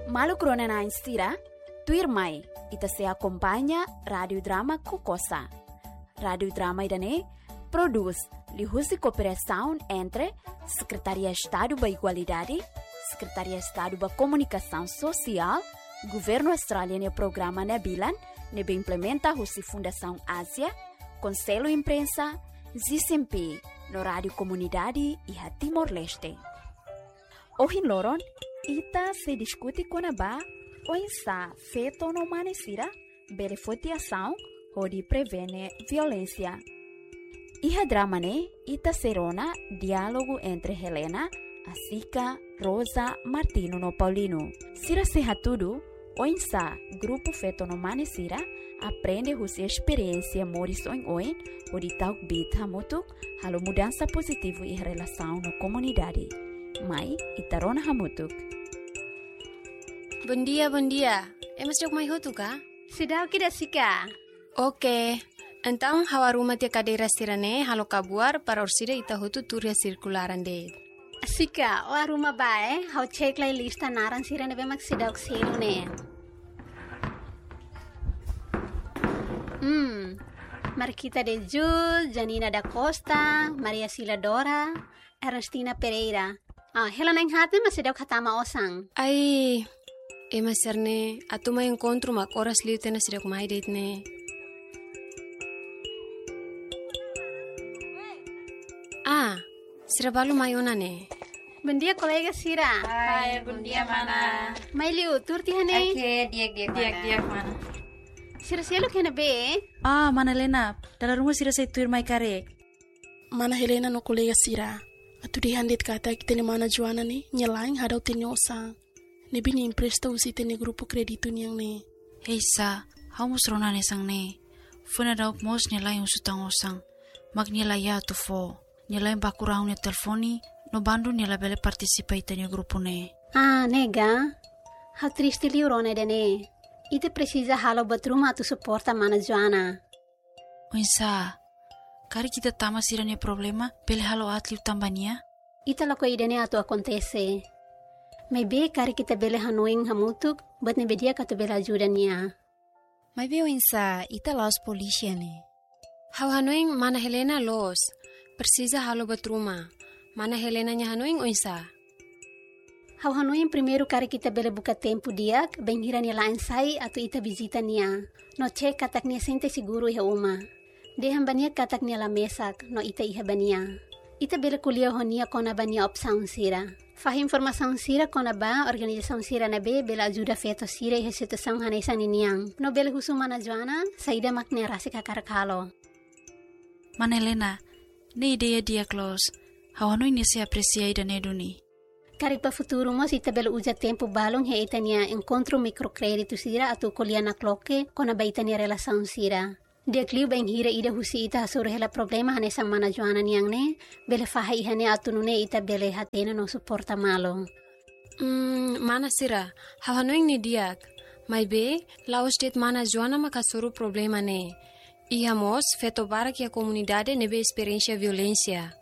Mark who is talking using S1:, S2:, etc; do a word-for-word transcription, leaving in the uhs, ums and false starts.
S1: Malu Cronena Instira, Tuirmai, ita se acompanha Rádio Drama Cocosa. Rádio Drama idane produz lihusi cooperação entre Secretaria Estado da Igualdade, Secretaria Estado da Comunicação Social, Governo Australiano e Programa Nebilan, nebe implementa husi Fundação Ásia, Conselho Imprensa, Z C M P, no Rádio Comunidade e a Timor-Leste. Hoje, Loron, ita se discute com a ba o insa feito no manesira, beneficiação, onde prevene violência. Iha dramane, ita serona diálogo entre Helena, Asica, Rosa, Martino no Paulino. Sira seha tudo, o insa grupo feito no manesira, aprende a experiência morison oin, onde tal bit hamutuk, halo mudança positiva e relação na comunidade. Mai, itarona hamutuk.
S2: Bom dia, bom dia. É mas jog mai hotu ka?
S3: Sidau kida sika.
S2: Oke. Então, hawaruma tia cadeira sirane halo kabuar para orsida ita hotu turia circularan de.
S3: Sika, o aruma bae, hau check lai lista naran sirane be mak sidau kselu ne. Hmm. Marquita de Jul, Janina da Costa, Maria Sila Dora, Ernestina Pereira. Ah, Helena Enhate mas sidau katama osang.
S2: Ai, e maserne, atuma encontro mak oras liu tena sidau mai date ne. Ah, Sira balu mayona ne.
S3: Bom dia, colega Sira.
S4: Hai, bom dia, mana.
S3: Mai liu, turti hane.
S4: Oke, diak-diak, diak-diak, mana.
S3: Sira sialo kena be.
S5: Ah, mana Helena. Dalam rumah Sira saya tuir mai karek.
S6: Mana Helena no colega Sira. Atu dihandit kata kita ni mana Joana ni nyelain hadau tinyosa. Nebi ni impresta usi tene grupo kredito niyang ne.
S5: Hei sa, hau musrona ne sang ne. Funa daup mos nyelain usutang osang. Mag nyelai ya tu fo. Nyelai bakurau ne telefoni. No bandu nyelai bele participa itanya grupo ne.
S3: Ah, nega. Hau triste liu rone de ne. Ite precisa halo batruma tu suporta mana Joana.
S5: Oinsa, kari kita tama sirane problema, pele halo atliu tambania?
S3: Ita lako idene atu acontece. Mai be kari kita bele hanuing hamutuk, bat ne bedia katu bele ajuda niya.
S7: Mai be oinsa, ita laos polisia ne.
S2: Hau hanuing mana Helena los. Precisa halo batruma. Mana Helena nya hanuing oinsa.
S3: Hau hanuing primeiro kari kita bele buka tempo diak, bem hira niya lain sai atu ita visita niya. No cek katak niya sente siguro iha uma. Deham bania katak niya la mesak, no ita iha bania. Ita bele kuliah ho niya kona bania opsaun sira. Fah informação sira kona ba, organização sira na be, bela ajuda feto sira iha situação hanesan niyang. No bele husuma na Joana, saida makne rasi kakarakalo.
S5: Mana Helena, ne ideia dia close. Hau hanuing ni se aprecia ida neduni.
S3: Kari pa futuro mo, ita belo uja tempo balong he ita niya encontro microcredito sira atu kuliah na kloke kona ba ita niya relação sira. Dia kliu bang hira ida husi ita hasuro hela problema hanesang mana Joana niyang ne, bele faha iha ne atu nune ita bele hatena no suporta malo.
S2: Hmm, mana Sira, hau hanuing ni diak. Mai be, laos det mana Joana makasuru problema ne. Iha mos, feto barak ya comunidade nebe experiência violência.